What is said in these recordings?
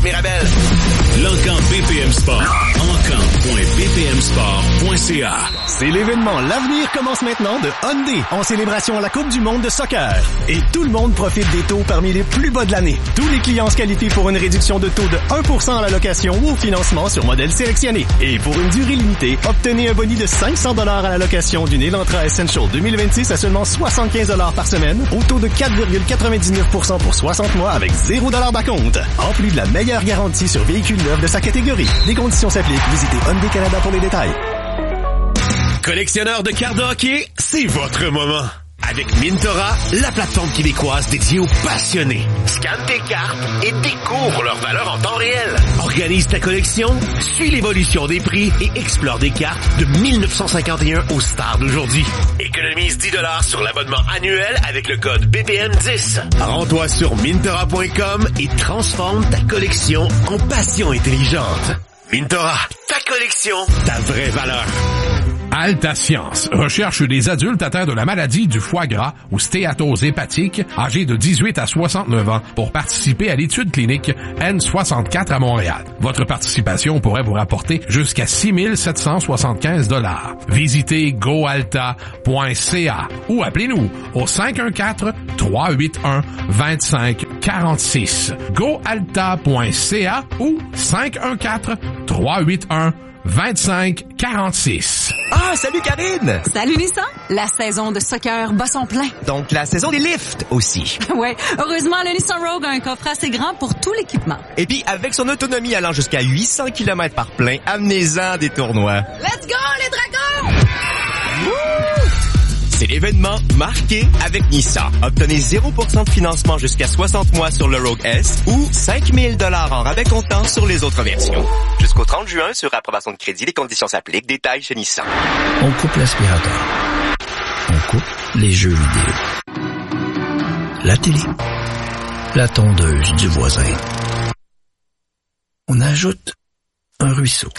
Mirabel. L'Encan BPM Sport. Encan.bpmsport.ca. C'est l'événement L'avenir commence maintenant de Hyundai en célébration à la Coupe du monde de soccer. Et tout le monde profite des taux parmi les plus bas de l'année. Tous les clients se qualifient pour une réduction de taux de 1% à la location ou au financement sur modèle sélectionné. Et pour une durée limitée, obtenez un boni de $500 à la location d'une Elantra Essential 2026 à seulement $75 par semaine, au taux de 4,99% pour 60 mois avec $0 d'acompte. En plus de la meilleure garantie sur véhicules neufs de sa catégorie. Des conditions s'appliquent. Visitez Hyundai Canada pour les détails. Collectionneur de cartes de hockey, c'est votre moment. Avec Mintora, la plateforme québécoise dédiée aux passionnés. Scanne tes cartes et découvre leur valeur en temps réel. Organise ta collection, suis l'évolution des prix et explore des cartes de 1951 aux stars d'aujourd'hui. Économise $10 sur l'abonnement annuel avec le code BPM10. Rends-toi sur Mintora.com et transforme ta collection en passion intelligente. Mintora, ta collection, ta vraie valeur. Alta Science recherche des adultes atteints de la maladie du foie gras ou stéatose hépatique âgés de 18 à 69 ans pour participer à l'étude clinique N64 à Montréal. Votre participation pourrait vous rapporter jusqu'à 6 775 $. Visitez goalta.ca ou appelez-nous au 514-381-2546. goalta.ca ou 514-381-2546. Ah, salut Karine! Salut Nissan! La saison de soccer bat son plein. Donc la saison des lifts aussi. Ouais, heureusement, le Nissan Rogue a un coffre assez grand pour tout l'équipement. Et puis, avec son autonomie allant jusqu'à 800 km par plein, amenez-en des tournois. Let's go, les dragons! Wouh! C'est l'événement marqué avec Nissan. Obtenez 0% de financement jusqu'à 60 mois sur le Rogue S ou 5 000 $ en rabais comptant sur les autres versions. Jusqu'au 30 juin, sur approbation de crédit, les conditions s'appliquent. Détails chez Nissan. On coupe l'aspirateur. On coupe les jeux vidéo. La télé. La tondeuse du voisin. On ajoute un ruisseau.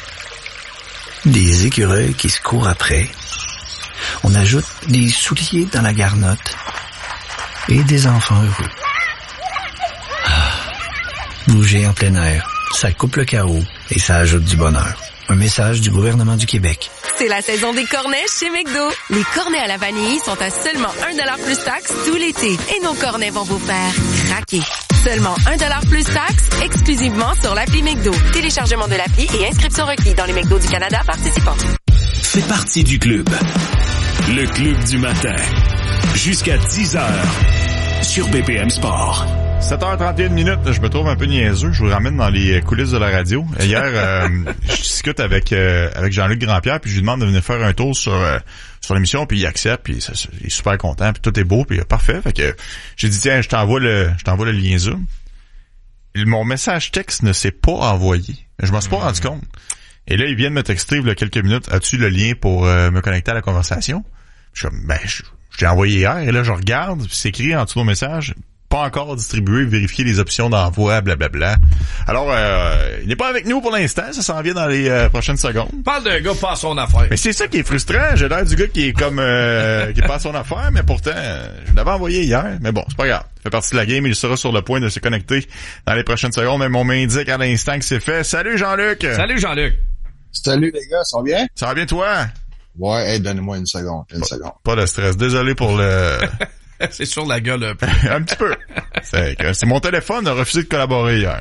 Des écureuils qui se courent après. On ajoute des souliers dans la garnotte et des enfants heureux. Ah, bouger en plein air, ça coupe le chaos et ça ajoute du bonheur. Un message du gouvernement du Québec. C'est la saison des cornets chez McDo. Les cornets à la vanille sont à seulement $1 plus taxe tout l'été. Et nos cornets vont vous faire craquer. Seulement $1 plus taxe, exclusivement sur l'appli McDo. Téléchargement de l'appli et inscription requis dans les McDo du Canada participants. Fais partie du club. Le club du matin. Jusqu'à 10h. Sur BPM Sport. 7h31, je me trouve un peu niaiseux. Je vous ramène dans les coulisses de la radio. Hier, je discute avec Jean-Luc Grandpierre, puis je lui demande de venir faire un tour sur l'émission, puis il accepte, puis il est super content, puis tout est beau, puis parfait. Fait que j'ai dit tiens, je t'envoie le lien Zoom. Mon message texte ne s'est pas envoyé. Je m'en suis pas rendu compte. Et là, il vient de me texter il y a quelques minutes. As-tu le lien pour me connecter à la conversation? Je t'ai envoyé hier, et là, je regarde, puis c'est écrit en dessous de mon message. Pas encore distribué, vérifier les options d'envoi, blablabla. Alors, il n'est pas avec nous pour l'instant, ça s'en vient dans les prochaines secondes. Parle d'un gars pas à son affaire. Mais c'est ça qui est frustrant, j'ai l'air du gars qui est comme qui est pas à son affaire, mais pourtant, je l'avais envoyé hier, mais bon, c'est pas grave. Il fait partie de la game, il sera sur le point de se connecter dans les prochaines secondes, mais on m'indique à l'instant que c'est fait. Salut Jean-Luc! Salut Jean-Luc! Salut les gars, ça va bien? Ça va bien toi? Ouais, hey, donnez-moi une seconde. Pas de stress, désolé pour le... C'est sur la gueule un peu. Un petit peu. C'est mon téléphone a refusé de collaborer hier.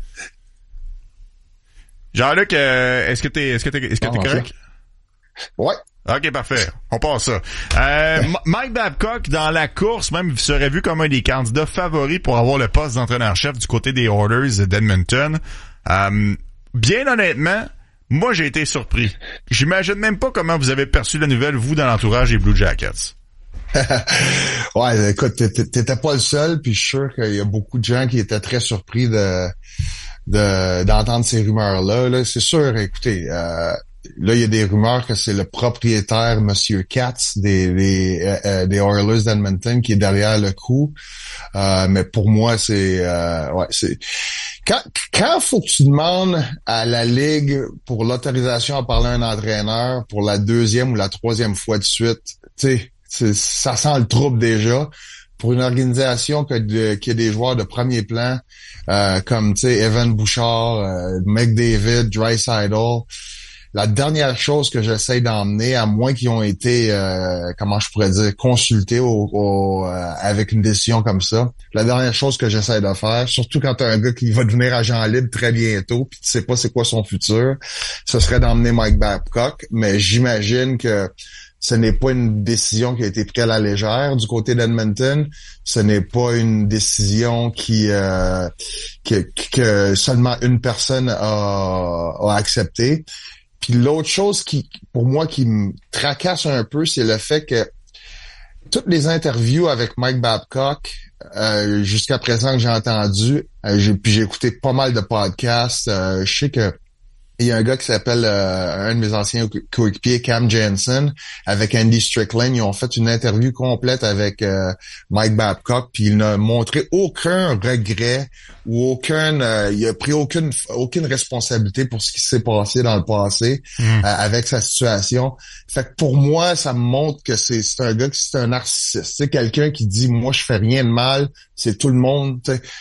Jean-Luc, est-ce que t'es correct? Ouais. Ok, parfait. On passe ça. Mike Babcock, dans la course, même, serait vu comme un des candidats favoris pour avoir le poste d'entraîneur-chef du côté des Oilers d'Edmonton. Bien honnêtement, moi, j'ai été surpris. J'imagine même pas comment vous avez perçu la nouvelle, vous, dans l'entourage des Blue Jackets. Ouais, écoute, t'étais pas le seul, puis je suis sûr qu'il y a beaucoup de gens qui étaient très surpris d'entendre ces rumeurs-là. Là, c'est sûr, écoutez, là, il y a des rumeurs que c'est le propriétaire, Monsieur Katz, des Oilers d'Edmonton, qui est derrière le coup. Mais pour moi, c'est quand faut que tu demandes à la Ligue pour l'autorisation à parler à un entraîneur pour la deuxième ou la troisième fois de suite, tu sais, ça sent le trouble déjà. pour une organisation qui a des joueurs de premier plan, comme, tu sais, Evan Bouchard, McDavid, Draisaitl, la dernière chose que j'essaie d'emmener, à moins qu'ils ont été, comment je pourrais dire, consultés avec une décision comme ça, la dernière chose que j'essaie de faire, surtout quand t'as un gars qui va devenir agent libre très bientôt, puis tu sais pas c'est quoi son futur, ce serait d'emmener Mike Babcock, mais j'imagine que ce n'est pas une décision qui a été prise à la légère du côté d'Edmonton. Ce n'est pas une décision que seulement une personne a accepté. Puis l'autre chose pour moi, qui me tracasse un peu, c'est le fait que toutes les interviews avec Mike Babcock, jusqu'à présent que j'ai entendu, puis j'ai écouté pas mal de podcasts, je sais que il y a un gars qui s'appelle un de mes anciens coéquipiers, Cam Jansen, avec Andy Strickland. Ils ont fait une interview complète avec Mike Babcock, puis il n'a montré aucun regret ou il a pris aucune responsabilité pour ce qui s'est passé dans le passé avec sa situation. Fait que pour moi, ça me montre que c'est un gars qui c'est un narcissiste. C'est quelqu'un qui dit moi je fais rien de mal, c'est tout le monde.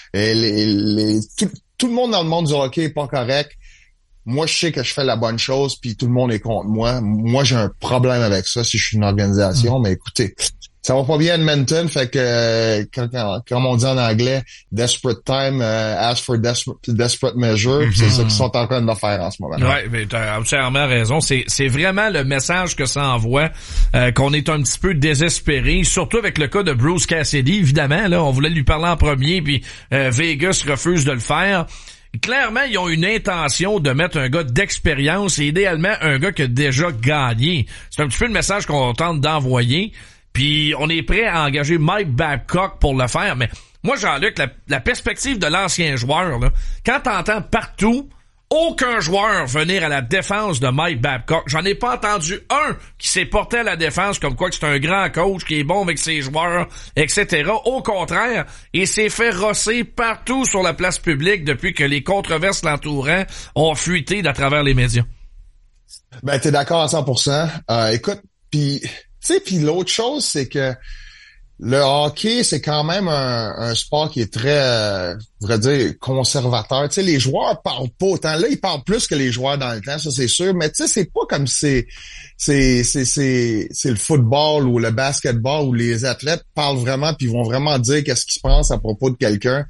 Et tout le monde dans le monde du hockey est pas correct. Moi, je sais que je fais la bonne chose, puis tout le monde est contre moi. Moi, j'ai un problème avec ça si je suis une organisation. Mais écoutez, ça va pas bien à Edmonton, fait que comme on dit en anglais, desperate time ask for desperate measure. C'est ça qu'ils sont en train de faire en ce moment. Ouais, mais t'as absolument raison. C'est vraiment le message que ça envoie, qu'on est un petit peu désespéré, surtout avec le cas de Bruce Cassidy. Évidemment, là, on voulait lui parler en premier, puis Vegas refuse de le faire. Clairement, ils ont une intention de mettre un gars d'expérience et idéalement un gars qui a déjà gagné. C'est un petit peu le message qu'on tente d'envoyer. Puis on est prêt à engager Mike Babcock pour le faire. Mais moi, Jean-Luc, la perspective de l'ancien joueur, là, quand t'entends partout aucun joueur venir à la défense de Mike Babcock, j'en ai pas entendu un qui s'est porté à la défense comme quoi que c'est un grand coach qui est bon avec ses joueurs, etc. Au contraire, il s'est fait rosser partout sur la place publique depuis que les controverses l'entourant ont fuité d'à travers les médias. Ben, t'es d'accord à 100%. Écoute, puis l'autre chose, c'est que le hockey, c'est quand même un sport qui est très, je voudrais dire, conservateur. Tu sais, les joueurs parlent pas autant. Là, ils parlent plus que les joueurs dans le temps, ça c'est sûr. Mais tu sais, c'est pas comme c'est le football ou le basketball où les athlètes parlent vraiment puis vont vraiment dire qu'est-ce qu'ils pensent à propos de quelqu'un.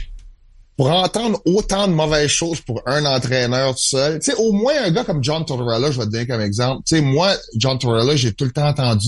Pour entendre autant de mauvaises choses pour un entraîneur tout seul, tu sais, au moins un gars comme John Tortorella, je vais te donner comme exemple. Tu sais, moi, John Tortorella, j'ai tout le temps entendu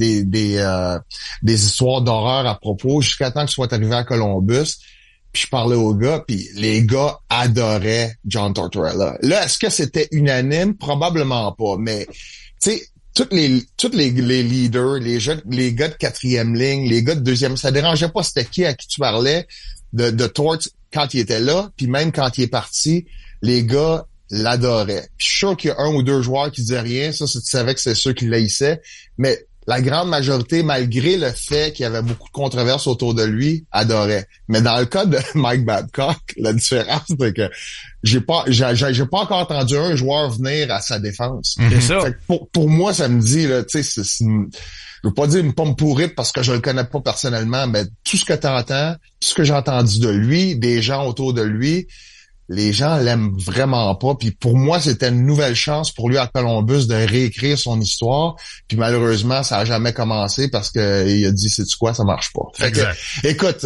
des histoires d'horreur à propos jusqu'à temps que je sois arrivé à Columbus. Puis je parlais aux gars, puis les gars adoraient John Tortorella. Là, est-ce que c'était unanime? Probablement pas, mais tu sais, tous les leaders, les gars de quatrième ligne, les gars de deuxième, ça dérangeait pas c'était qui à qui tu parlais de Tort quand il était là, puis même quand il est parti, les gars l'adoraient. Puis je suis sûr qu'il y a un ou deux joueurs qui disaient rien, ça tu savais que c'est ceux qui l'haïssaient, mais la grande majorité, malgré le fait qu'il y avait beaucoup de controverses autour de lui, adorait. Mais dans le cas de Mike Babcock, la différence, c'est que j'ai pas encore entendu un joueur venir à sa défense. C'est ça. Fait que pour moi, ça me dit, là, tu sais, je veux pas dire une pomme pourrite parce que je le connais pas personnellement, mais tout ce que t'entends, tout ce que j'ai entendu de lui, des gens autour de lui, les gens l'aiment vraiment pas. Puis pour moi, c'était une nouvelle chance pour lui à Columbus de réécrire son histoire. Puis malheureusement, ça a jamais commencé parce que il a dit, sais-tu quoi, ça marche pas. Fait que, écoute,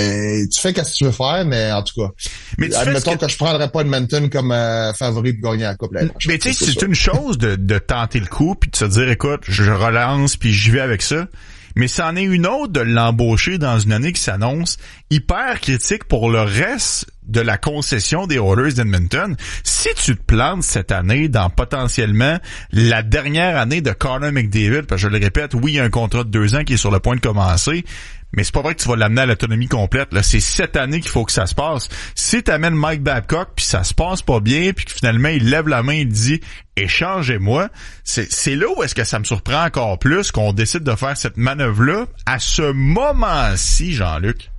tu fais qu'est-ce que tu veux faire, mais en tout cas, mais admettons que je prendrais pas Edmonton comme favori pour gagner la coupe. Mais tu sais, c'est une chose de tenter le coup puis de se dire, écoute, je relance puis j'y vais avec ça. Mais c'en est une autre de l'embaucher dans une année qui s'annonce hyper critique pour le reste de la concession des Oilers d'Edmonton. Si tu te plantes cette année dans potentiellement la dernière année de Connor McDavid, parce que je le répète, oui, il y a un contrat de 2 ans qui est sur le point de commencer, mais c'est pas vrai que tu vas l'amener à l'autonomie complète. Là, c'est cette année qu'il faut que ça se passe. Si t'amènes Mike Babcock puis ça se passe pas bien puis que finalement il lève la main et il dit échangez-moi, c'est là où est-ce que ça me surprend encore plus qu'on décide de faire cette manœuvre-là à ce moment-ci, Jean-Luc.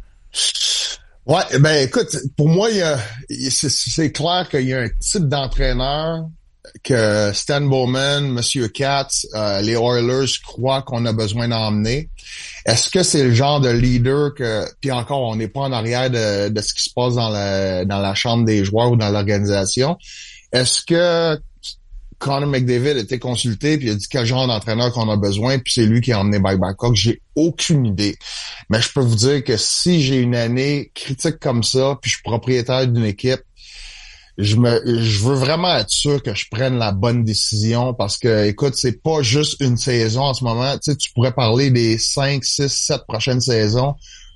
Ouais, ben écoute, pour moi, c'est clair qu'il y a un type d'entraîneur que Stan Bowman, Monsieur Katz, les Oilers croient qu'on a besoin d'emmener. Est-ce que c'est le genre de leader que, puis encore, on n'est pas en arrière de ce qui se passe dans la chambre des joueurs ou dans l'organisation. Est-ce que Connor McDavid a été consulté puis il a dit quel genre d'entraîneur qu'on a besoin puis c'est lui qui a emmené Mike Babcock? J'ai aucune idée. Mais je peux vous dire que si j'ai une année critique comme ça puis je suis propriétaire d'une équipe, je veux vraiment être sûr que je prenne la bonne décision parce que, écoute, c'est pas juste une saison en ce moment. Tu sais, tu pourrais parler des 5, 6, 7 prochaines saisons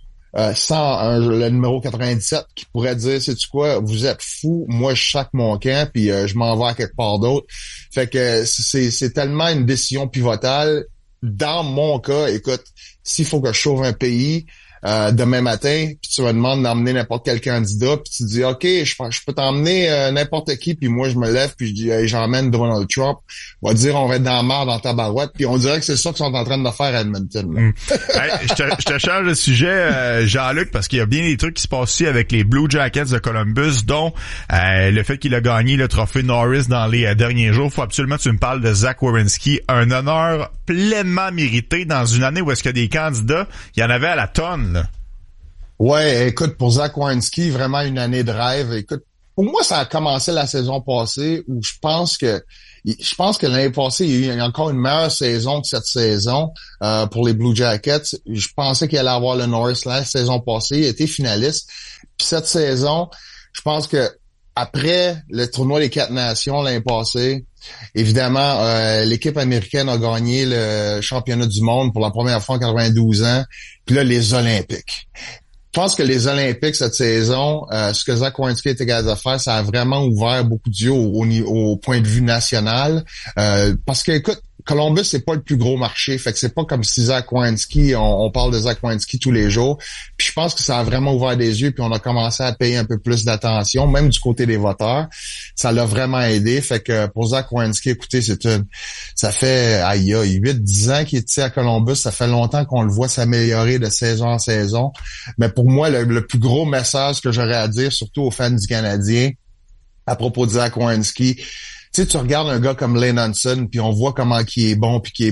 sans le numéro 97 qui pourrait dire, sais-tu quoi, vous êtes fous, moi je sac mon camp puis je m'en vais à quelque part d'autre. Fait que c'est tellement une décision pivotale. Dans mon cas, écoute, s'il faut que je sauve un pays demain matin, puis tu me demandes d'emmener n'importe quel candidat, puis tu dis OK, je peux t'emmener n'importe qui, puis moi je me lève puis je dis hey, j'emmène Donald Trump, on va dire on va être dans la marre dans ta barouette, puis on dirait que c'est ça qu'ils sont en train de faire à Edmonton. Hey, je te change de sujet, Jean-Luc, parce qu'il y a bien des trucs qui se passent aussi avec les Blue Jackets de Columbus, dont le fait qu'il a gagné le trophée Norris dans les derniers jours. Faut absolument que tu me parles de Zach Werenski, un honneur pleinement mérité dans une année où est-ce qu'il y a des candidats, il y en avait à la tonne. Là. Ouais, écoute, pour Zach Werenski, vraiment une année de rêve. Écoute, pour moi, ça a commencé la saison passée où je pense que l'année passée, il y a eu encore une meilleure saison que cette saison pour les Blue Jackets. Je pensais qu'il allait avoir le Norris la saison passée. Il était finaliste. Puis cette saison, je pense que après le tournoi des 4 nations l'année passée, évidemment, l'équipe américaine a gagné le championnat du monde pour la première fois en 92 ans. Puis là, les Olympiques. Je pense que les Olympiques cette saison, ce que Zach Werenski était capable de faire, ça a vraiment ouvert beaucoup d'yeux au point de vue national. Parce que, écoute, Columbus, c'est pas le plus gros marché. Fait que c'est pas comme si Zach Werenski, on parle de Zach Werenski tous les jours. Puis je pense que ça a vraiment ouvert des yeux, puis on a commencé à payer un peu plus d'attention, même du côté des voteurs. Ça l'a vraiment aidé. Fait que pour Zach Werenski, écoutez, ça fait, il y a 8-10 ans qu'il est à Columbus. Ça fait longtemps qu'on le voit s'améliorer de saison en saison. Mais pour moi, le plus gros message que j'aurais à dire, surtout aux fans du Canadien, à propos de Zach Werenski, tu sais, tu regardes un gars comme Lane Hanson, puis on voit comment qui est bon, puis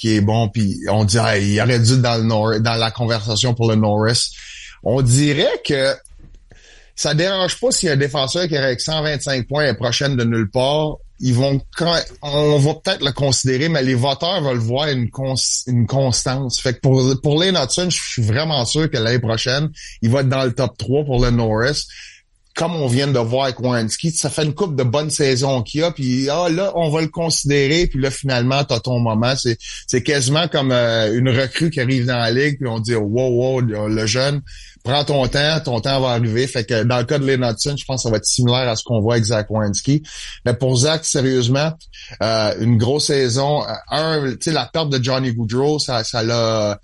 on dit il aurait dû dans la conversation pour le Norris. On dirait que ça dérange pas s'il y a un défenseur qui est avec 125 points la prochaine de nulle part. On va peut-être le considérer, mais les voteurs veulent voir une constance. Fait que pour Lane Hanson, je suis vraiment sûr que l'année prochaine, il va être dans le top 3 pour le Norris. Comme on vient de voir avec Werenski, ça fait une couple de bonnes saisons qu'il y a, puis là, on va le considérer, puis là, finalement, t'as ton moment. C'est quasiment comme une recrue qui arrive dans la ligue, puis on dit wow, le jeune, prends ton temps va arriver. Fait que dans le cas de Lane Hudson, je pense que ça va être similaire à ce qu'on voit avec Zach Werenski. Mais pour Zach, sérieusement, une grosse saison. Tu sais, la perte de Johnny Gaudreau, ça l'a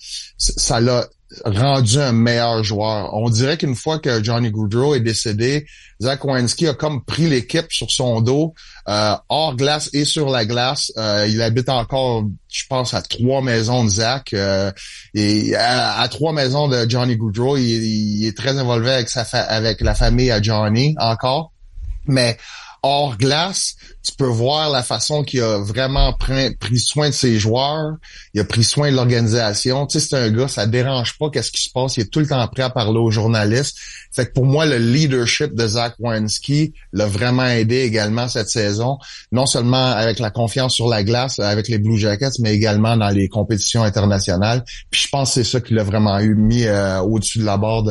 rendu un meilleur joueur. On dirait qu'une fois que Johnny Gaudreau est décédé, Zach Werenski a comme pris l'équipe sur son dos, hors glace et sur la glace. Il habite encore, je pense, à 3 maisons de Zach. Et à 3 maisons de Johnny Gaudreau, il est très involvé avec la famille à Johnny encore. Mais hors glace, tu peux voir la façon qu'il a vraiment pris soin de ses joueurs. Il a pris soin de l'organisation. Tu sais, c'est un gars, ça dérange pas qu'est-ce qui se passe. Il est tout le temps prêt à parler aux journalistes. Fait que pour moi, le leadership de Zach Werenski l'a vraiment aidé également cette saison. Non seulement avec la confiance sur la glace avec les Blue Jackets, mais également dans les compétitions internationales. Puis je pense que c'est ça qui l'a vraiment mis au-dessus de la barre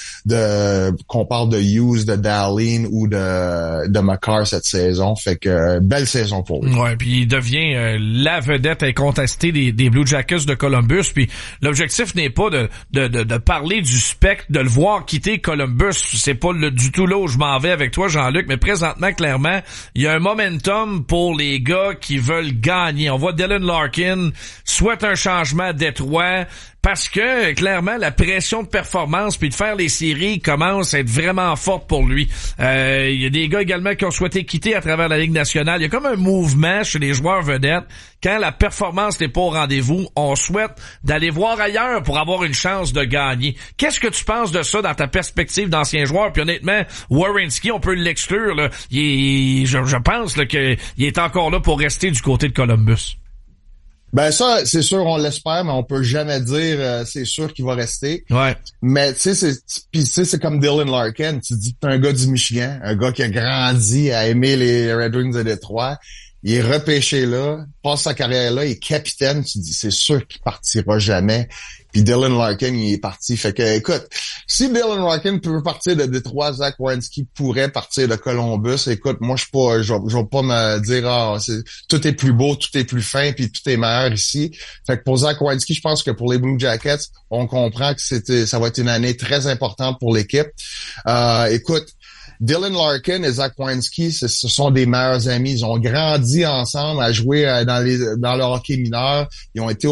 qu'on parle de Hughes, de Dahlin ou de McCarr cette saison. Fait que belle saison pour lui. Ouais, puis il devient la vedette incontestée des Blue Jackets de Columbus. Puis l'objectif n'est pas de parler du spectre, de le voir quitter Columbus. C'est pas du tout là où je m'en vais avec toi, Jean-Luc, mais présentement, clairement, il y a un momentum pour les gars qui veulent gagner. On voit Dylan Larkin souhaite un changement à Détroit, parce que clairement la pression de performance puis de faire les séries commence à être vraiment forte pour lui. Il y a des gars également qui ont souhaité quitter à travers la Ligue nationale. Il y a comme un mouvement chez les joueurs vedettes. Quand la performance n'est pas au rendez-vous, on souhaite d'aller voir ailleurs pour avoir une chance de gagner. Qu'est-ce que tu penses de ça dans ta perspective d'ancien joueur? Puis honnêtement, Werenski, on peut l'exclure, là. Je pense là, qu'il est encore là pour rester du côté de Columbus. Ben ça, c'est sûr, on l'espère, mais on peut jamais dire c'est sûr qu'il va rester. Ouais. Mais tu sais, c'est comme Dylan Larkin. Tu dis que t'es un gars du Michigan, un gars qui a grandi à aimer les Red Wings de Détroit. Il est repêché là, passe sa carrière là, il est capitaine. Tu dis, c'est sûr qu'il partira jamais. Puis Dylan Larkin, il est parti. Fait que, écoute, si Dylan Larkin peut partir de Détroit, Zach Werenski pourrait partir de Columbus. Écoute, moi, je vais pas me dire, tout est plus beau, tout est plus fin, puis tout est meilleur ici. Fait que pour Zach Werenski, je pense que pour les Blue Jackets, on comprend que ça va être une année très importante pour l'équipe. Écoute, Dylan Larkin et Zach Werenski, ce sont des meilleurs amis. Ils ont grandi ensemble à jouer dans le hockey mineur. Ils ont été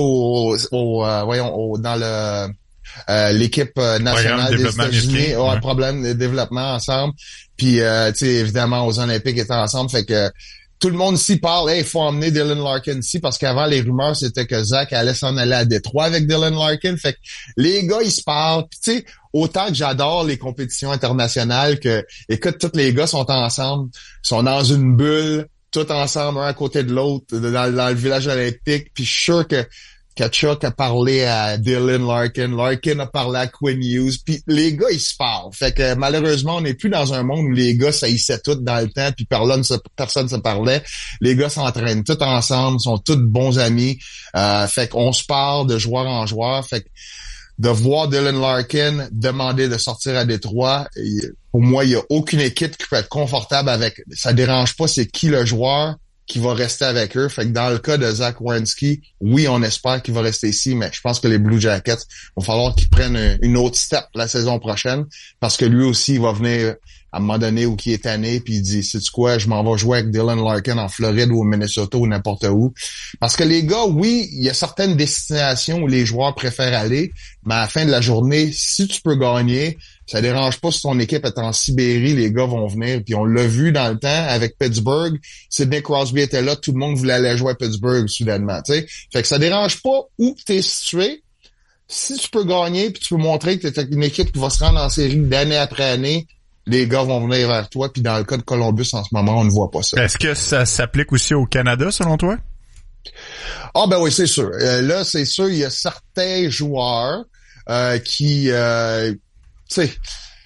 dans l'équipe nationale des États-Unis. Un problème de développement ensemble. Puis, tu sais, évidemment, aux Olympiques étaient ensemble. Fait que tout le monde ici parle, il faut emmener Dylan Larkin ici, parce qu'avant, les rumeurs, c'était que Zach allait s'en aller à Détroit avec Dylan Larkin. Fait que les gars, ils se parlent. Puis, tu sais, autant que j'adore les compétitions internationales que, écoute, tous les gars sont ensemble, sont dans une bulle, tous ensemble, un à côté de l'autre, dans le village olympique. Puis, je suis sûr que Tkachuk a parlé à Dylan Larkin, Larkin a parlé à Quinn Hughes, puis les gars, ils se parlent. Fait que malheureusement, on n'est plus dans un monde où les gars s'haïssaient tous dans le temps, puis personne se parlait. Les gars s'entraînent tous ensemble, sont tous bons amis. Fait qu'on se parle de joueur en joueur. Fait que de voir Dylan Larkin demander de sortir à Détroit, pour moi, il y a aucune équipe qui peut être confortable avec. Ça dérange pas c'est qui le joueur qui va rester avec eux. Fait que dans le cas de Zach Werenski, oui, on espère qu'il va rester ici, mais je pense que les Blue Jackets, il va falloir qu'ils prennent une autre step la saison prochaine, parce que lui aussi, il va venir à un moment donné où il est tanné, puis il dit, sais-tu quoi, je m'en vais jouer avec Dylan Larkin en Floride ou au Minnesota ou n'importe où. Parce que les gars, oui, il y a certaines destinations où les joueurs préfèrent aller, mais à la fin de la journée, si tu peux gagner, ça dérange pas si ton équipe est en Sibérie, les gars vont venir. Puis on l'a vu dans le temps avec Pittsburgh. Sidney Crosby était là, tout le monde voulait aller jouer à Pittsburgh soudainement. T'sais. Fait que ça dérange pas où t'es situé. Si tu peux gagner puis tu peux montrer que t'es une équipe qui va se rendre en série d'année après année, les gars vont venir vers toi. Puis dans le cas de Columbus, en ce moment, on ne voit pas ça. Est-ce que ça s'applique aussi au Canada, selon toi? Ah ben oui, c'est sûr. Là, c'est sûr, il y a certains joueurs qui... tu sais,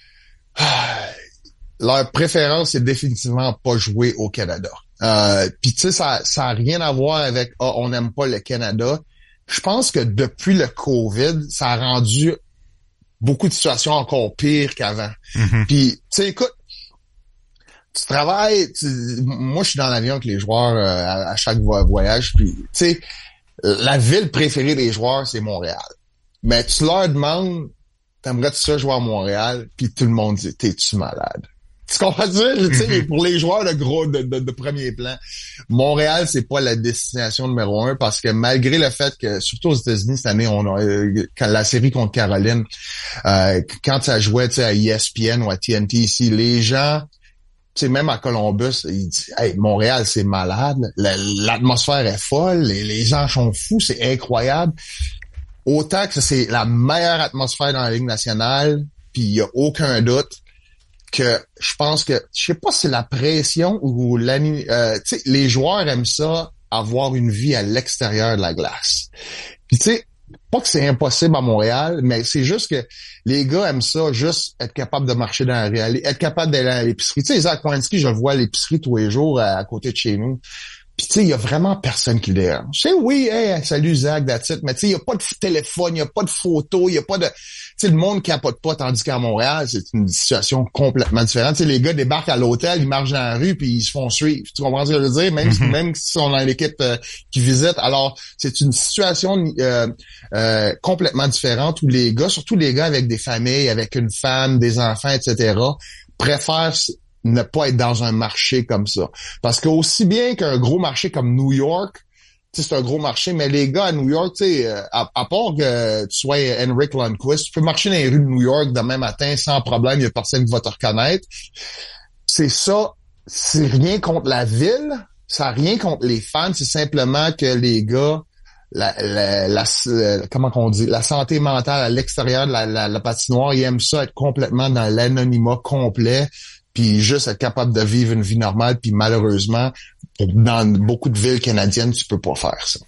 leur préférence, c'est définitivement pas jouer au Canada. Puis tu sais, ça a rien à voir avec on n'aime pas le Canada. Je pense que depuis le COVID, ça a rendu beaucoup de situations encore pires qu'avant. Mm-hmm. Puis tu sais, écoute, tu travailles, moi je suis dans l'avion avec les joueurs à chaque voyage, puis tu sais, la ville préférée des joueurs, c'est Montréal. Mais tu leur demandes, t'aimerais-tu ça jouer à Montréal? Puis tout le monde dit, t'es-tu malade? Tu comprends ça? Tu sais, pour les joueurs de premier plan, Montréal, c'est pas la destination numéro 1, parce que malgré le fait que, surtout aux États-Unis cette année, on a quand la série contre Caroline, quand ça jouait, tu sais, à ESPN ou à TNT ici, les gens, tu sais, même à Columbus, ils disent, hey, Montréal, c'est malade, l'atmosphère est folle, les gens sont fous, c'est incroyable. Autant que c'est la meilleure atmosphère dans la Ligue nationale, puis il y a aucun doute que je pense que, je sais pas si c'est la pression ou tu sais, les joueurs aiment ça, avoir une vie à l'extérieur de la glace. Puis tu sais, pas que c'est impossible à Montréal, mais c'est juste que les gars aiment ça, juste être capable de marcher dans la rue, être capable d'aller à l'épicerie. Tu sais, Zach Werenski, je le vois à l'épicerie tous les jours à côté de chez nous. Puis tu sais, il y a vraiment personne qui le dérange. Tu sais, oui, hey, salut Zach, that's it. Mais tu sais, il y a pas de téléphone, il y a pas de photo, il y a pas de... Tu sais, le monde capote pas, tandis qu'à Montréal, c'est une situation complètement différente. Tu sais, les gars débarquent à l'hôtel, ils marchent dans la rue, puis ils se font suivre. Tu comprends ce que je veux dire? Même si on a l'équipe qui visite. Alors, c'est une situation complètement différente où les gars, surtout les gars avec des familles, avec une femme, des enfants, etc., préfèrent ne pas être dans un marché comme ça. Parce que aussi bien qu'un gros marché comme New York, c'est un gros marché, mais les gars à New York, tu sais, à part que tu sois Henrik Lundqvist, tu peux marcher dans les rues de New York demain matin sans problème, il y a personne qui va te reconnaître. C'est ça, c'est rien contre la ville, ça n'a rien contre les fans, c'est simplement que les gars, comment qu'on dit, la santé mentale à l'extérieur de la patinoire, ils aiment ça être complètement dans l'anonymat complet, puis juste être capable de vivre une vie normale, puis malheureusement, dans beaucoup de villes canadiennes, tu peux pas faire ça.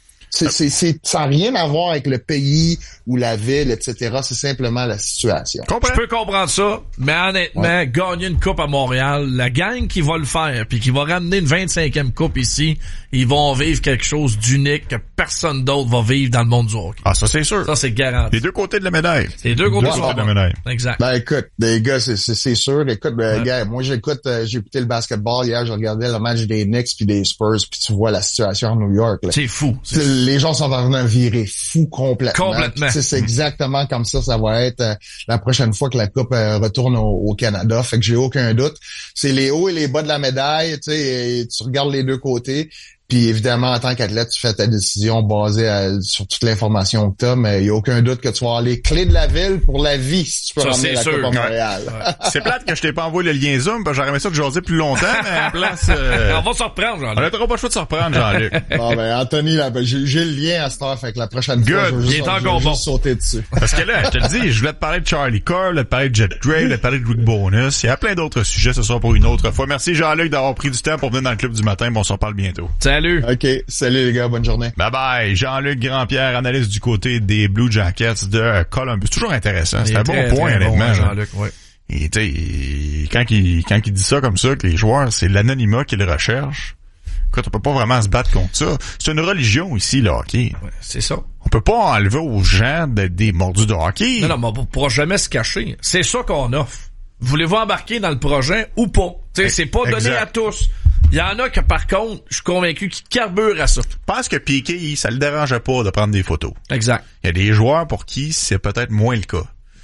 Ça n'a rien à voir avec le pays ou la ville, etc. C'est simplement la situation. Je peux comprendre ça, mais honnêtement, gagner une coupe à Montréal, la gang qui va le faire, puis qui va ramener une 25e coupe ici, ils vont vivre quelque chose d'unique que personne d'autre va vivre dans le monde du hockey. Ah, ça c'est sûr. Ça c'est garanti. Les deux côtés de la médaille. Les deux côtés de la médaille. Exact. Ben écoute, les gars, c'est sûr. Écoute, gars, moi j'ai écouté le basketball hier, je regardais le match des Knicks puis des Spurs, puis tu vois la situation à New York. Là. C'est fou. Les gens sont en train de virer fou complètement. C'est exactement comme ça va être la prochaine fois que la coupe retourne au Canada. Fait que j'ai aucun doute. C'est les hauts et les bas de la médaille, tu sais, et tu regardes les deux côtés. Puis évidemment, en tant qu'athlète, tu fais ta décision basée sur toute l'information que tu as, mais il n'y a aucun doute que tu vas avoir les clés de la ville pour la vie si tu peux ramener la Coupe à Montréal. Ouais. C'est plate que je t'ai pas envoyé le lien Zoom, parce que j'aurais aimé ça que j'osais plus longtemps, mais à la place... On va se reprendre, Jean-Luc. On n'a pas le choix de se reprendre, Jean-Luc. Bon, ben Anthony, là, j'ai le lien à cette heure, fait que la prochaine fois, je vais juste sauter dessus. Parce que là, je te le dis, je voulais te parler de Charlie Carr, je voulais te parler de Jet Gray, je voulais te parler de Rick Bonus. Il y a plein d'autres sujets, ce sera pour une autre fois. Merci Jean-Luc d'avoir pris du temps pour venir dans le club du matin. Bon, on s'en parle bientôt. Salut. OK. Salut les gars, bonne journée. Bye bye. Jean-Luc Grandpierre, analyste du côté des Blue Jackets de Columbus. Toujours intéressant. C'est un bon point, honnêtement. Jean-Luc, ouais. Et tu sais, quand il dit ça comme ça, que les joueurs, c'est l'anonymat qu'ils recherchent. Écoute, on peut pas vraiment se battre contre ça. C'est une religion ici, le hockey. Ouais, c'est ça. On peut pas enlever aux gens d'être des mordus de hockey. Non, mais on pourra jamais se cacher. C'est ça qu'on offre. Voulez-vous embarquer dans le projet ou pas? T'sais, c'est pas donné à tous. Il y en a que, par contre, je suis convaincu qu'ils carburent à ça. Je pense que Piqué, ça le dérangeait pas de prendre des photos. Exact. Il y a des joueurs pour qui c'est peut-être moins le cas.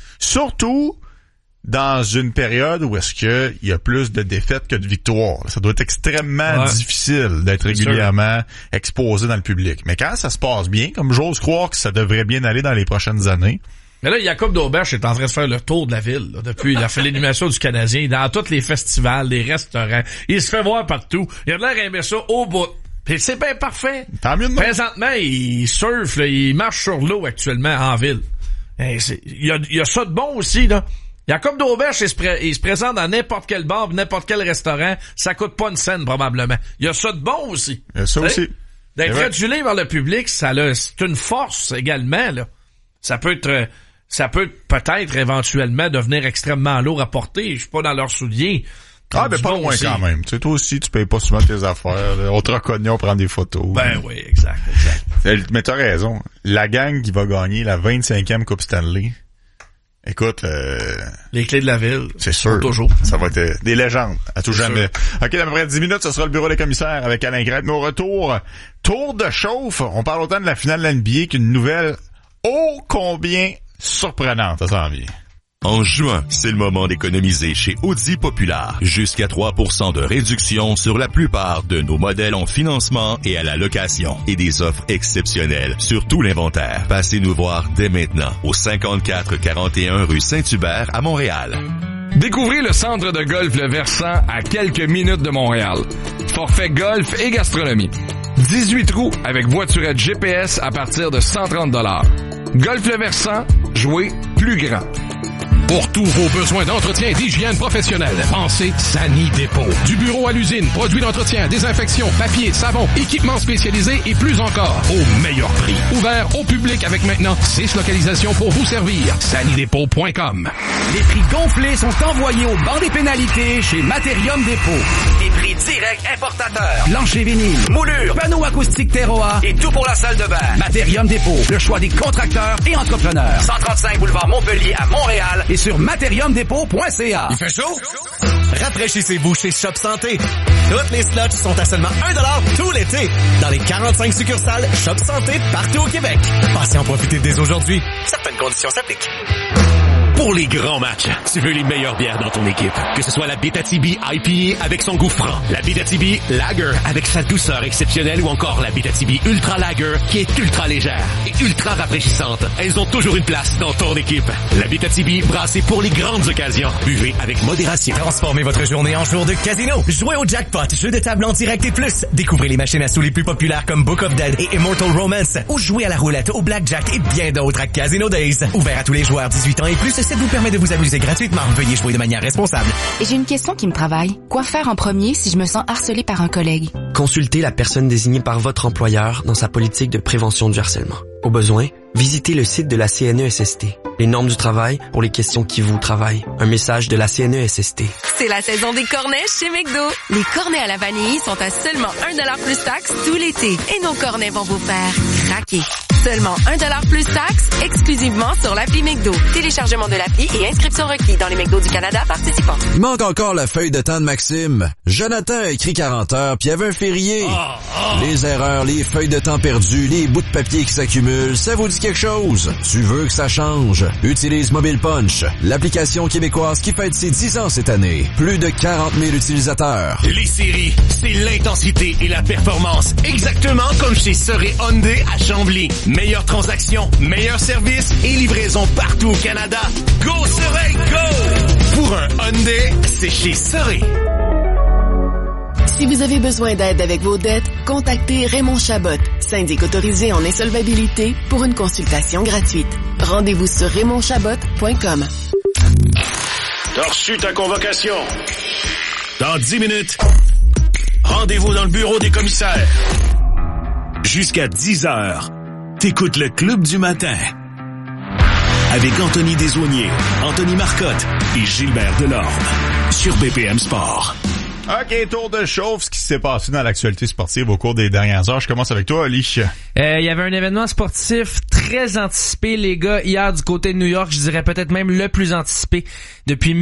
Surtout dans une période où est-ce que il y a plus de défaites que de victoires. Ça doit être extrêmement difficile d'être régulièrement exposé dans le public. Mais quand ça se passe bien, comme j'ose croire que ça devrait bien aller dans les prochaines années. Mais là, Jacob Dauberge est en train de faire le tour de la ville, là, depuis il a fait l'animation du Canadien, dans tous les festivals, les restaurants. Il se fait voir partout. Il a l'air d'aimer ça au bout. Pis c'est bien parfait. Tant mieux de moi. Présentement, il surfe, là, il marche sur l'eau actuellement en ville. Il y a ça de bon aussi, là. Jacob Dauberge, il se présente dans n'importe quel bar, n'importe quel restaurant. Ça coûte pas une scène, probablement. Il y a ça de bon aussi. Il y a ça aussi. D'être adulé vers le public, c'est une force également, là. Ça peut peut-être éventuellement devenir extrêmement lourd à porter. Je suis pas dans leurs souliers. Ah, ben pas loin quand même. Tu sais, toi aussi, tu payes pas souvent tes affaires. Là. On te reconnaît, on prend des photos. Ben oui, exact. Mais t'as raison. La gang qui va gagner la 25e Coupe Stanley, écoute... les clés de la ville. C'est sûr. Toujours. Ça va être des légendes, à tout jamais. OK, dans à peu près 10 minutes, ce sera le bureau des commissaires avec Alain Grette. Mais au retour, tour de chauffe. On parle autant de la finale de l'NBA qu'une nouvelle ô combien surprenante, ça s'en vient. En juin, c'est le moment d'économiser chez Audi Populaire. Jusqu'à 3% de réduction sur la plupart de nos modèles en financement et à la location. Et des offres exceptionnelles sur tout l'inventaire. Passez nous voir dès maintenant au 5441 rue Saint-Hubert à Montréal. Découvrez le centre de golf Le Versant à quelques minutes de Montréal. Forfait golf et gastronomie. 18 trous avec voiturette GPS à partir de 130 $. Golf Le Versant, jouez plus grand. Pour tous vos besoins d'entretien et d'hygiène professionnelle, pensez Sani Dépôt. Du bureau à l'usine, produits d'entretien, désinfection, papier, savon, équipements spécialisés et plus encore, au meilleur prix. Ouvert au public avec maintenant 6 localisations pour vous servir. Sanidépôt.com. Les prix gonflés sont envoyés au banc des pénalités chez Materium Dépôt. Des prix directs importateurs. Plancher vinyle, moulure, panneaux acoustiques Terroir et tout pour la salle de bain. Materium Dépôt, le choix des contracteurs et entrepreneurs. 135 boulevard Montpellier à Montréal et sur materiumdepot.ca. Il fait chaud? Rafraîchissez-vous chez Shop Santé. Toutes les slots sont à seulement 1$ tout l'été. Dans les 45 succursales Shop Santé partout au Québec. Passez en profiter dès aujourd'hui. Certaines conditions s'appliquent. pour les grands matchs. Tu veux les meilleures bières dans ton équipe. Que ce soit la Abitibi IPA avec son goût franc, la Abitibi Lager avec sa douceur exceptionnelle ou encore la Abitibi Ultra Lager qui est ultra légère et ultra rafraîchissante. Elles ont toujours une place dans ton équipe. La Abitibi brassée pour les grandes occasions. Buvez avec modération. Transformez votre journée en jour de casino. Jouez au jackpot, jeu de table en direct et plus. Découvrez les machines à sous les plus populaires comme Book of Dead et Immortal Romance. Ou jouez à la roulette, au blackjack et bien d'autres à Casino Days. Ouvert à tous les joueurs 18 ans et plus, ça vous permet de vous amuser gratuitement. Veuillez jouer de manière responsable. J'ai une question qui me travaille. Quoi faire en premier si je me sens harcelée par un collègue? Consultez la personne désignée par votre employeur dans sa politique de prévention du harcèlement. Au besoin, visitez le site de la CNESST. Les normes du travail pour les questions qui vous travaillent. Un message de la CNESST. C'est la saison des cornets chez McDo. Les cornets à la vanille sont à seulement 1$ plus taxe tout l'été. Et nos cornets vont vous faire craquer. Seulement 1$ plus taxe, exclusivement sur l'appli McDo. Téléchargement de l'appli et inscription requis dans les McDo du Canada participants. Il manque encore la feuille de temps de Maxime. Jonathan a écrit 40 heures, puis il y avait un férié. Les erreurs, les feuilles de temps perdues, les bouts de papier qui s'accumulent, ça vous dit quelque chose? Tu veux que ça change? Utilise Mobile Punch, l'application québécoise qui fête ses 10 ans cette année. Plus de 40 000 utilisateurs. Les séries, c'est l'intensité et la performance. Exactement comme chez Soré Hyundai à Chambly. Meilleure transaction, meilleur service et livraison partout au Canada. Go Soré, go! Pour un Hyundai, c'est chez Soré. Si vous avez besoin d'aide avec vos dettes, contactez Raymond Chabot, syndic autorisé en insolvabilité, pour une consultation gratuite. Rendez-vous sur raymondchabot.com. T'as reçu ta convocation. Dans 10 minutes, rendez-vous dans le bureau des commissaires. Jusqu'à 10 heures, t'écoutes le Club du matin. Avec Anthony Desaulniers, Anthony Marcotte et Gilbert Delorme. Sur BPM Sport. OK, tour de chauffe, ce qui s'est passé dans l'actualité sportive au cours des dernières heures. Je commence avec toi, Ali. Il y avait un événement sportif très anticipé, les gars, hier du côté de New York. Je dirais peut-être même le plus anticipé depuis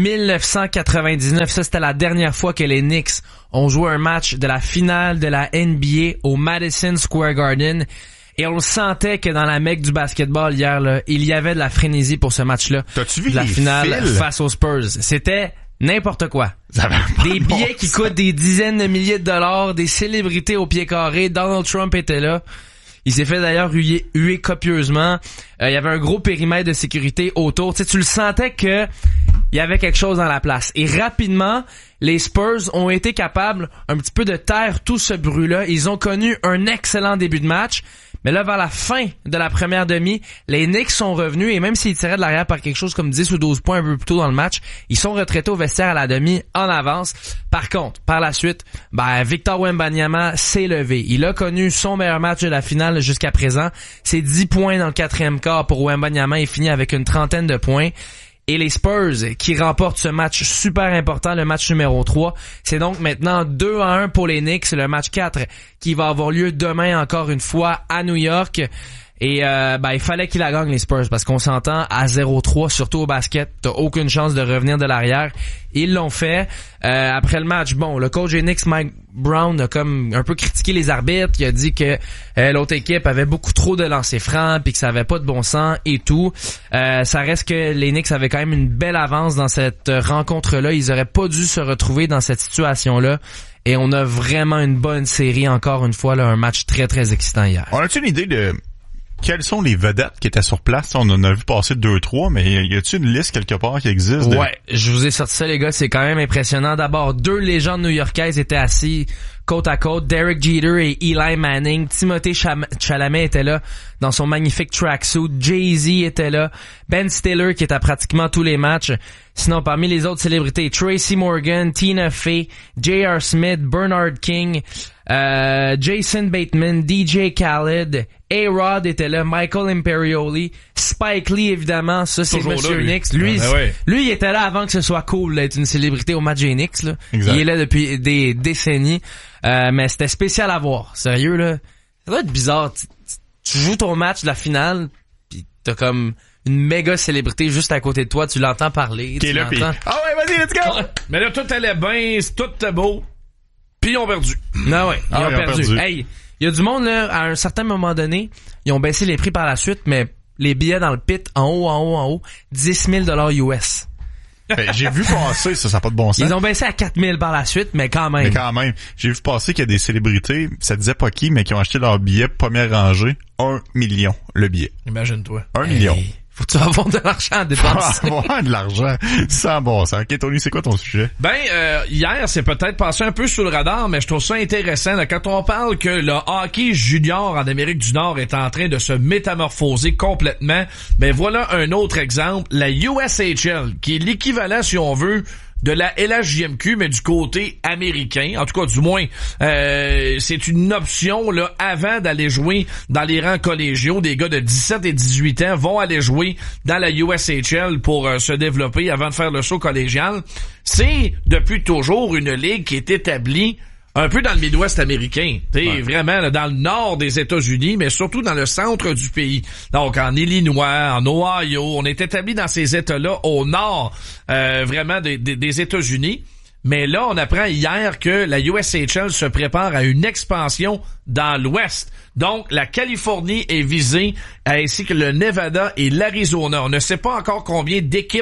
1999. Ça, c'était la dernière fois que les Knicks ont joué un match de la finale de la NBA au Madison Square Garden. Et on le sentait que dans la mecque du basketball hier, là, il y avait de la frénésie pour ce match-là. T'as-tu vu de la finale face aux Spurs? C'était n'importe quoi. Des billets qui coûtent des dizaines de milliers de dollars, des célébrités au pied carré. Donald Trump était là. Il s'est fait d'ailleurs huer copieusement. Il y avait un gros périmètre de sécurité autour. Tu sais, tu le sentais que il y avait quelque chose dans la place. Et rapidement, les Spurs ont été capables un petit peu de taire tout ce bruit-là. Ils ont connu un excellent début de match. Mais là, vers la fin de la première demi, les Knicks sont revenus et même s'ils tiraient de l'arrière par quelque chose comme 10 ou 12 points un peu plus tôt dans le match, ils sont retraités au vestiaire à la demi en avance. Par contre, par la suite, Victor Wembanyama s'est levé. Il a connu son meilleur match de la finale jusqu'à présent. C'est 10 points dans le quatrième quart pour Wembanyama et finit avec une trentaine de points. Et les Spurs qui remportent ce match super important, le match numéro 3. C'est donc maintenant 2-1 pour les Knicks, le match 4 qui va avoir lieu demain encore une fois à New York. Et il fallait qu'ils la gagnent les Spurs parce qu'on s'entend à 0-3, surtout au basket, t'as aucune chance de revenir de l'arrière. Ils l'ont fait. Après le match, le coach des Knicks, Mike Brown, a comme un peu critiqué les arbitres. Il a dit que l'autre équipe avait beaucoup trop de lancers francs puis que ça avait pas de bon sens et tout. Ça reste que les Knicks avaient quand même une belle avance dans cette rencontre-là. Ils auraient pas dû se retrouver dans cette situation-là. Et on a vraiment une bonne série encore une fois, là, un match très très excitant hier. On a-tu une idée de quelles sont les vedettes qui étaient sur place? On en a vu passer 2-3, mais y a-t-il une liste quelque part qui existe? Ouais, je vous ai sorti ça, les gars, c'est quand même impressionnant. D'abord, 2 légendes new-yorkaises étaient assis côte à côte. Derek Jeter et Eli Manning. Timothée Chalamet était là dans son magnifique tracksuit. Jay-Z était là. Ben Stiller qui était à pratiquement tous les matchs. Sinon, parmi les autres célébrités, Tracy Morgan, Tina Fey, J.R. Smith, Bernard King, Jason Bateman, DJ Khaled, A-Rod était là, Michael Imperioli, Spike Lee évidemment, ça c'est toujours Monsieur Knicks. Lui, il était là avant que ce soit cool d'être une célébrité au match des Knicks. Là. Il est là depuis des décennies, mais c'était spécial à voir. Sérieux là, ça doit être bizarre. Tu joues ton match de la finale, pis t'as comme une méga célébrité juste à côté de toi, tu l'entends parler. Qui est là, pis... Ah ouais, vas-y, let's go! Mais là, tout allait bien, tout était beau. Puis ils ont perdu. Non, ouais, ils ont perdu. Hey, il y a du monde, là, à un certain moment donné, ils ont baissé les prix par la suite, mais les billets dans le pit, en haut, 10 000 US. J'ai vu passer, ça n'a pas de bon sens. Ils ont baissé à 4 000 par la suite, mais quand même. J'ai vu passer qu'il y a des célébrités, ça disait pas qui, mais qui ont acheté leur billet première rangée, 1 million le billet. Imagine-toi. 1 million. Faut que tu avoir de l'argent à dépenser. Avoir de l'argent, sans bon sens. Ok, Tony, c'est quoi ton sujet? Hier, c'est peut-être passé un peu sous le radar, mais je trouve ça intéressant. Là, quand on parle que le hockey junior en Amérique du Nord est en train de se métamorphoser complètement, ben voilà un autre exemple. La USHL, qui est l'équivalent, si on veut, de la LHJMQ, mais du côté américain. En tout cas, du moins, c'est une option là avant d'aller jouer dans les rangs collégiaux. Des gars de 17 et 18 ans vont aller jouer dans la USHL pour se développer avant de faire le saut collégial. C'est depuis toujours une ligue qui est établie un peu dans le Midwest américain, vraiment là, dans le nord des États-Unis, mais surtout dans le centre du pays. Donc en Illinois, en Ohio, on est établi dans ces États-là au nord, vraiment des États-Unis. Mais là, on apprend hier que la USHL se prépare à une expansion dans l'Ouest. Donc, la Californie est visée, ainsi que le Nevada et l'Arizona. On ne sait pas encore combien d'équipes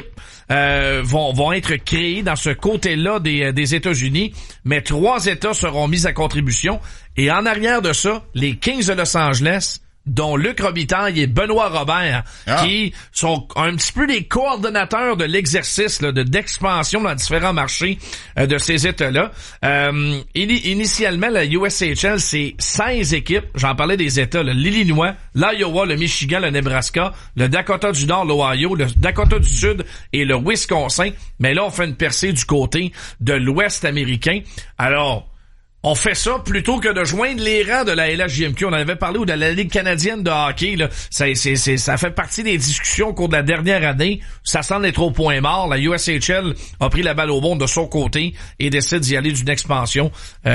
vont être créées dans ce côté-là des États-Unis, mais 3 États seront mis à contribution. Et en arrière de ça, les Kings de Los Angeles, dont Luc Robitaille et Benoît Robert, qui sont un petit peu les coordonnateurs de l'exercice là, d'expansion dans différents marchés de ces États-là. Initialement, la USHL, c'est 16 équipes. J'en parlais des États, l'Illinois, l'Iowa, le Michigan, le Nebraska, le Dakota du Nord, l'Ohio, le Dakota du Sud et le Wisconsin. Mais là, on fait une percée du côté de l'Ouest américain. Alors, on fait ça plutôt que de joindre les rangs de la LHJMQ. On en avait parlé, ou de la Ligue canadienne de hockey. Là. Ça fait partie des discussions au cours de la dernière année. Ça semble être au point mort. La USHL a pris la balle au bon de son côté et décide d'y aller d'une expansion.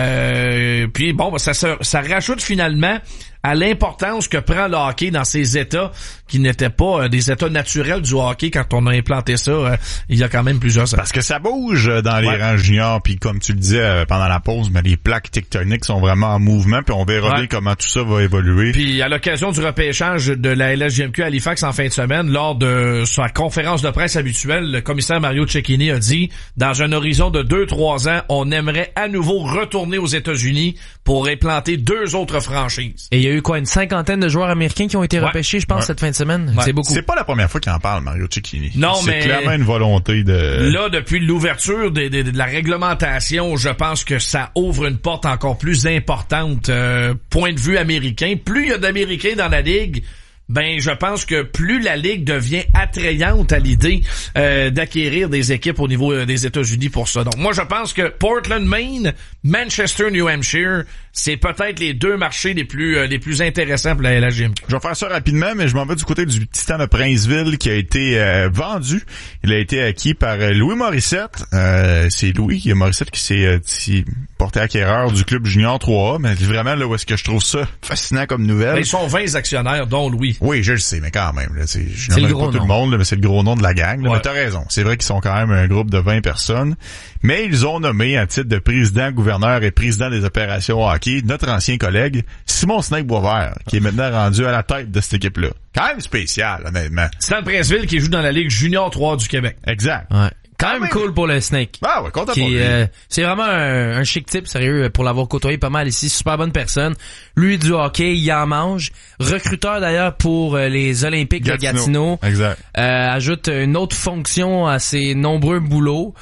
Puis bon, ça rajoute finalement à l'importance que prend le hockey dans ces États qui n'étaient pas des États naturels du hockey quand on a implanté ça il y a quand même plusieurs années. Parce que ça bouge dans les rangs juniors, puis comme tu le disais pendant la pause, mais les plaques tectoniques sont vraiment en mouvement, puis on verra bien comment tout ça va évoluer. Puis à l'occasion du repêchage de la LHJMQ à Halifax en fin de semaine, lors de sa conférence de presse habituelle, le commissaire Mario Cecchini a dit, dans un horizon de 2-3 ans, on aimerait à nouveau retourner aux États-Unis pour implanter 2 autres franchises. Et il y a eu quoi, une cinquantaine de joueurs américains qui ont été repêchés, je pense, cette fin de semaine. C'est beaucoup. C'est pas la première fois qu'il en parle, Mario Cecchini. Non, mais c'est clairement une volonté de... Là, depuis l'ouverture de la réglementation, je pense que ça ouvre une porte encore plus importante, point de vue américain. Plus il y a d'Américains dans la Ligue, ben je pense que plus la Ligue devient attrayante à l'idée d'acquérir des équipes au niveau des États-Unis pour ça. Donc moi je pense que Portland, Maine, Manchester, New Hampshire, c'est peut-être les 2 marchés les plus intéressants pour la LHJMQ. Je vais faire ça rapidement, mais je m'en vais du côté du Titan de Princeville qui a été vendu. Il a été acquis par Louis Morissette. C'est Louis Morissette qui s'est porté acquéreur du club junior 3A, mais vraiment là où est-ce que je trouve ça fascinant comme nouvelle. Ben, ils sont 20 actionnaires, dont Louis. Oui, je le sais, mais quand même, là, je nommerai pas tout le monde, là, mais c'est le gros nom de la gang. Là, mais t'as raison. C'est vrai qu'ils sont quand même un groupe de 20 personnes. Mais ils ont nommé à titre de président, gouverneur et président des opérations hockey notre ancien collègue Simon Snake-Boisvert, qui est maintenant rendu à la tête de cette équipe-là. Quand même spécial, honnêtement. Titan de Princeville qui joue dans la Ligue junior 3 du Québec. Exact. Ouais. Quand même cool pour le Snake. Ah ouais, content pour lui. C'est vraiment un chic type, sérieux, pour l'avoir côtoyé pas mal ici. Super bonne personne. Lui, du hockey, il en mange. Recruteur d'ailleurs pour les Olympiques de Gatineau. Exact. Ajoute une autre fonction à ses nombreux boulots.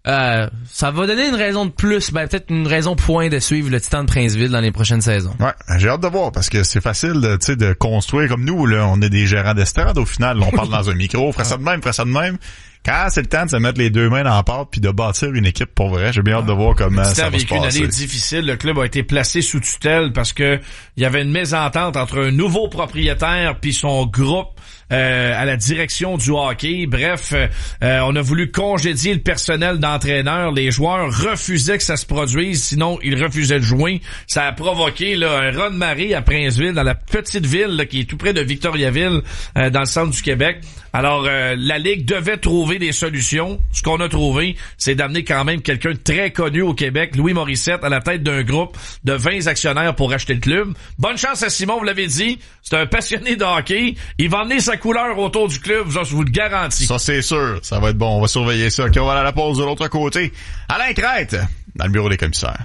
Ça va donner une raison de plus, peut-être une raison point de suivre le Titan de Princeville dans les prochaines saisons. Ouais, j'ai hâte de voir parce que c'est facile de construire comme nous, là. On est des gérants d'estrade au final. On parle dans un micro, ferait ça de même. Quand c'est le temps de se mettre les 2 mains dans la pâte puis de bâtir une équipe pour vrai, j'ai bien hâte de voir comment ça va se passer. Une année difficile, le club a été placé sous tutelle parce que il y avait une mésentente entre un nouveau propriétaire puis son groupe à la direction du hockey. Bref, on a voulu congédier le personnel d'entraîneur. Les joueurs refusaient que ça se produise, sinon ils refusaient de jouer. Ça a provoqué là, un raz-de-marée à Princeville, dans la petite ville là, qui est tout près de Victoriaville, dans le centre du Québec. Alors, la Ligue devait trouver trouver des solutions. Ce qu'on a trouvé, c'est d'amener quand même quelqu'un de très connu au Québec, Louis Morissette, à la tête d'un groupe de 20 actionnaires pour racheter le club. Bonne chance à Simon, vous l'avez dit. C'est un passionné de hockey. Il va emmener sa couleur autour du club, je vous le garantis. Ça, c'est sûr. Ça va être bon. On va surveiller ça. OK, on va aller à la pause de l'autre côté. Alain Crête, dans le bureau des commissaires.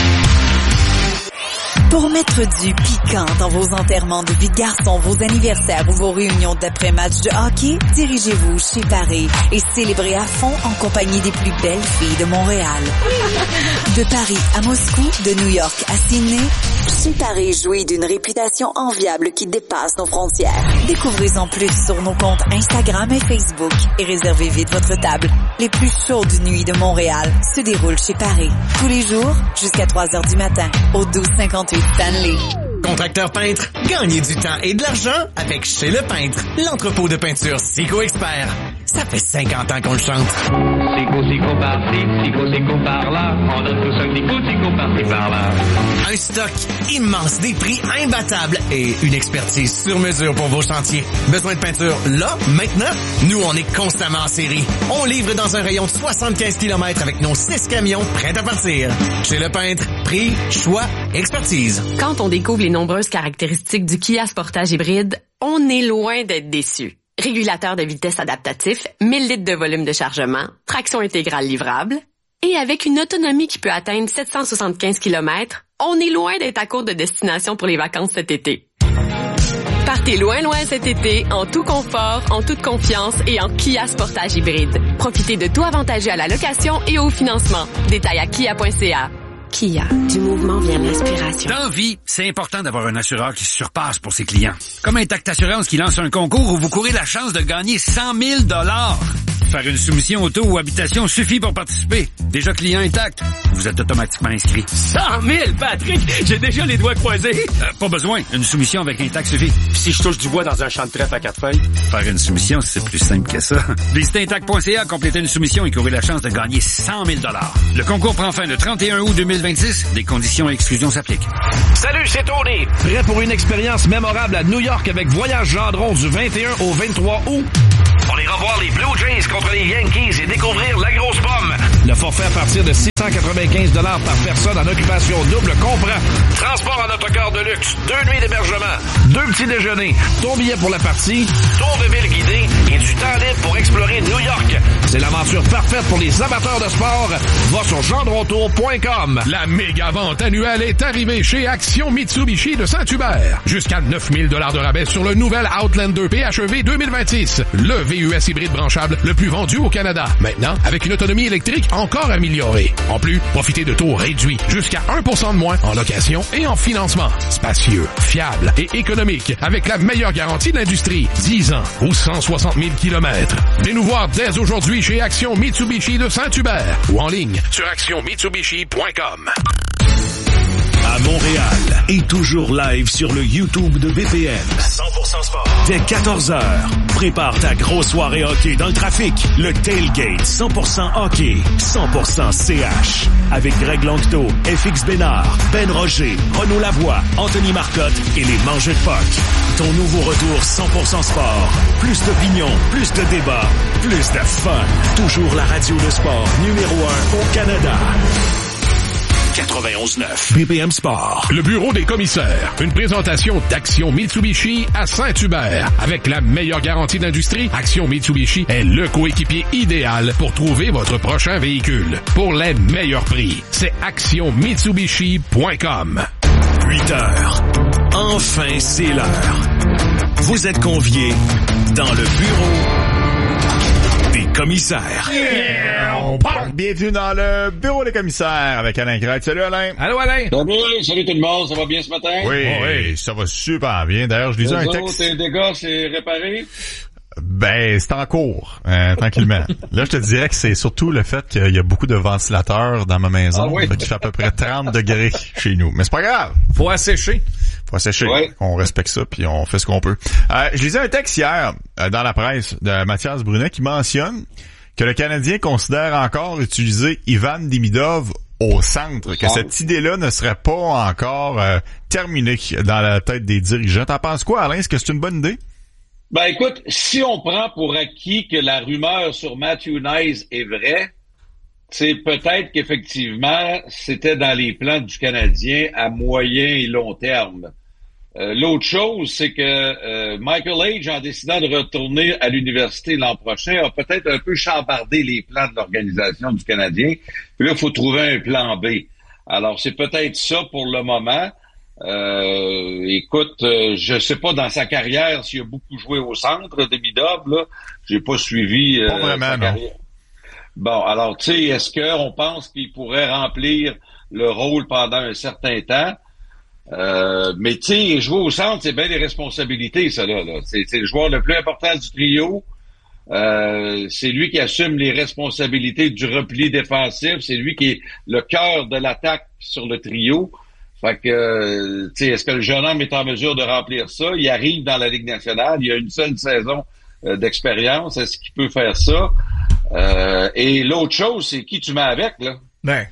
Pour mettre du piquant dans vos enterrements de vie de garçon, vos anniversaires ou vos réunions d'après-match de hockey, dirigez-vous chez Paris et célébrez à fond en compagnie des plus belles filles de Montréal. De Paris à Moscou, de New York à Sydney, chez Paris jouit d'une réputation enviable qui dépasse nos frontières. Découvrez-en plus sur nos comptes Instagram et Facebook et réservez vite votre table. Les plus chaudes nuits de Montréal se déroulent chez Paris. Tous les jours, jusqu'à 3h du matin, au 1258 Stanley. Contracteur peintre, gagnez du temps et de l'argent avec Chez Le Peintre, l'entrepôt de peinture Sico Expert. Ça fait 50 ans qu'on le chante. Sico par-ci, Sico par-là, on donne tout ça, Sico par-ci, par-là. Un stock immense, des prix imbattables et une expertise sur mesure pour vos chantiers. Besoin de peinture là, maintenant? Nous, on est constamment en série. On livre dans un rayon de 75 km avec nos 6 camions prêts à partir. Chez Le Peintre, prix, choix, expertise. Quand on découvre les nombreuses caractéristiques du Kia Sportage hybride, on est loin d'être déçu. Régulateur de vitesse adaptatif, 1000 litres de volume de chargement, traction intégrale livrable, et avec une autonomie qui peut atteindre 775 km, on est loin d'être à court de destination pour les vacances cet été. Partez loin cet été, en tout confort, en toute confiance et en Kia Sportage hybride. Profitez de tout avantageux à la location et au financement. Détails à kia.ca. Kia, du mouvement vient l'inspiration. Dans vie, c'est important d'avoir un assureur qui se surpasse pour ses clients. Comme Intact Assurance qui lance un concours où vous courez la chance de gagner 100 000 $. Faire une soumission auto ou habitation suffit pour participer. Déjà client Intact, vous êtes automatiquement inscrit. 100 000, Patrick! J'ai déjà les doigts croisés. Pas besoin, une soumission avec Intact suffit. Puis si je touche du bois dans un champ de trèfle à 4 feuilles? Faire une soumission, c'est plus simple que ça. Visitez Intact.ca, complétez une soumission et courez la chance de gagner 100 000 $. Le concours prend fin le 31 août 2026. Des conditions et exclusions s'appliquent. Salut, c'est Tony! Prêt pour une expérience mémorable à New York avec Voyage Gendron du 21 au 23 août? On ira voir les Blue Jays contre les Yankees et découvrir la grosse pomme. Le forfait à partir de 695 $ par personne en occupation double comprend transport en autocar de luxe, 2 nuits d'hébergement, 2 petits déjeuners, ton billet pour la partie, tour de ville guidé et du temps libre pour explorer New York. C'est l'aventure parfaite pour les amateurs de sport. Va sur gendrontour.com. La méga vente annuelle est arrivée chez Action Mitsubishi de Saint-Hubert. Jusqu'à 9 000 $ de rabais sur le nouvel Outlander PHEV 2026. Le VUS hybride branchable le plus vendu au Canada. Maintenant, avec une autonomie électrique encore améliorée. En plus, profitez de taux réduits jusqu'à 1% de moins en location et en financement. Spacieux, fiable et économique avec la meilleure garantie de l'industrie. 10 ans ou 160 000 km. Venez nous voir dès aujourd'hui chez Action Mitsubishi de Saint-Hubert ou en ligne sur actionmitsubishi.com. À Montréal et toujours live sur le YouTube de BPM. 100% sport. Dès 14h, prépare ta grosse soirée hockey dans le trafic. Le Tailgate 100% hockey, 100% CH. Avec Greg Langto, FX Bénard, Ben Roger, Renaud Lavoie, Anthony Marcotte et les Mangeux de Puck. Ton nouveau retour 100% sport. Plus d'opinion, plus de débats, plus de fun. Toujours la radio de sport numéro 1 au Canada. 91.9 BPM Sport. Le bureau des commissaires. Une présentation d'Action Mitsubishi à Saint-Hubert. Avec la meilleure garantie d'industrie, Action Mitsubishi est le coéquipier idéal pour trouver votre prochain véhicule. Pour les meilleurs prix, c'est actionmitsubishi.com. 8 heures. Enfin, c'est l'heure. Vous êtes conviés dans le bureau des commissaires. Bienvenue dans le bureau des commissaires avec Alain Crête. Salut Alain. Allô Alain. Salut tout le monde, ça va bien ce matin? Oui, ça va super bien. D'ailleurs, je lisais un texte. Tes dégâts, c'est réparé? Ben, c'est en cours, tranquillement. Là, je te dirais que c'est surtout le fait qu'il y a beaucoup de ventilateurs dans ma maison. Ah oui. Qui fait à peu près 30 degrés chez nous. Mais c'est pas grave. Faut assécher. Ouais. On respecte ça, puis on fait ce qu'on peut. Je lisais un texte hier dans la presse de Mathias Brunet qui mentionne que le Canadien considère encore utiliser Ivan Demidov au centre, que cette idée-là ne serait pas encore terminée dans la tête des dirigeants. T'en penses quoi, Alain? Est-ce que c'est une bonne idée? Ben écoute, si on prend pour acquis que la rumeur sur Matthew Knies est vraie, c'est peut-être qu'effectivement, c'était dans les plans du Canadien à moyen et long terme. L'autre chose, c'est que Michael Age, en décidant de retourner à l'université l'an prochain, a peut-être un peu chambardé les plans de l'organisation du Canadien. Puis là, il faut trouver un plan B. Alors, c'est peut-être ça pour le moment. Écoute, je sais pas dans sa carrière s'il a beaucoup joué au centre, Demidov, là. J'ai pas suivi pas vraiment, sa carrière. Non. Bon, alors, tu sais, est-ce qu'on pense qu'il pourrait remplir le rôle pendant un certain temps? Mais tu sais, jouer au centre, c'est bien des responsabilités, ça là. C'est le joueur le plus important du trio. C'est lui qui assume les responsabilités du repli défensif. C'est lui qui est le cœur de l'attaque sur le trio. Fait que, tu sais, est-ce que le jeune homme est en mesure de remplir ça? Il arrive dans la Ligue nationale. Il a une seule saison d'expérience. Est-ce qu'il peut faire ça? Et l'autre chose, c'est qui tu mets avec, là? Ben,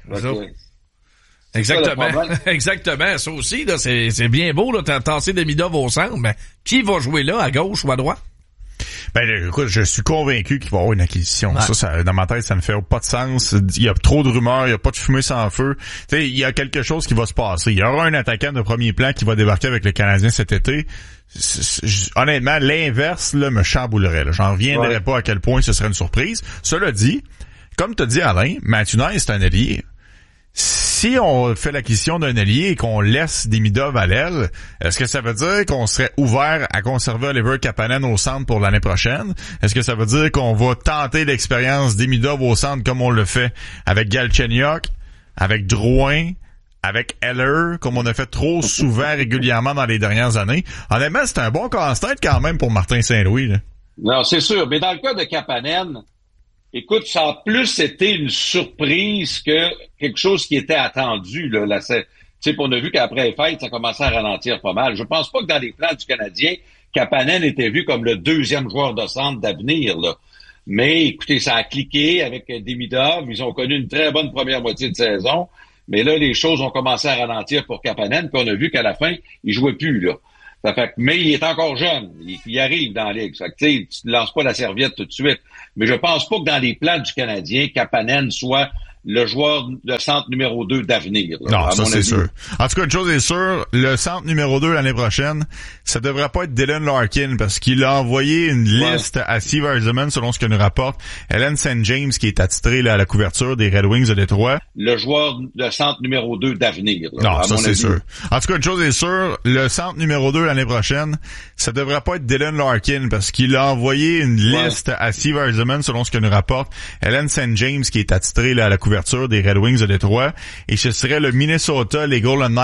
exactement. Exactement. Ça aussi, là, c'est bien beau, là, t'as tassé Demidov au centre, mais qui va jouer là, à gauche ou à droite? Ben, écoute, je suis convaincu qu'il va y avoir une acquisition. Ouais. Ça, dans ma tête, ça ne fait pas de sens. Il y a trop de rumeurs, il y a pas de fumée sans feu. Tu sais, il y a quelque chose qui va se passer. Il y aura un attaquant de premier plan qui va débarquer avec le Canadien cet été. Honnêtement, l'inverse, là, me chamboulerait, là. J'en reviendrai pas à quel point ce serait une surprise. Cela dit, comme t'as dit, Alain, Matthew Knies, c'est un allié. Si on fait l'acquisition d'un allié et qu'on laisse Demidov à l'aile, est-ce que ça veut dire qu'on serait ouvert à conserver Oliver Kapanen au centre pour l'année prochaine? Est-ce que ça veut dire qu'on va tenter l'expérience Demidov au centre comme on le fait avec Galchenyuk, avec Drouin, avec Heller, comme on a fait trop souvent régulièrement dans les dernières années? Honnêtement, c'est un bon casse-tête quand même pour Martin Saint-Louis, là. Non, c'est sûr. Mais dans le cas de Kapanen, écoute, ça a plus été une surprise que quelque chose qui était attendu, là. Tu sais, on a vu qu'après les fêtes, ça commençait à ralentir pas mal. Je pense pas que dans les plans du Canadien, Kapanen était vu comme le deuxième joueur de centre d'avenir, là. Mais écoutez, ça a cliqué avec Demidov. Ils ont connu une très bonne première moitié de saison. Mais là, les choses ont commencé à ralentir pour Kapanen. Puis on a vu qu'à la fin, il jouait plus, là. Ça fait, mais il est encore jeune. Il arrive dans la Ligue. Ça fait que, tu ne lances pas la serviette tout de suite. Mais je pense pas que dans les plans du Canadien, Kapanen soit le joueur de centre numéro 2 d'avenir. Là, non, ça c'est sûr. En tout cas, une chose est sûre, le centre numéro 2 l'année prochaine, ça devrait pas être Dylan Larkin parce qu'il a envoyé une liste à Steve Yzerman selon ce que nous rapporte Helen St. James qui est attitrée là, à la couverture des Red Wings de Détroit. Le joueur de centre numéro 2 d'avenir. Là, non, ça c'est sûr. En tout cas, une chose est sûre, le centre numéro 2 l'année prochaine, ça devrait pas être Dylan Larkin parce qu'il a envoyé une liste à Steve Yzerman selon ce que nous rapporte Helen St. James qui est attitrée là, à la couverture des Red Wings de Détroit et ce serait le Minnesota, les Golden Knights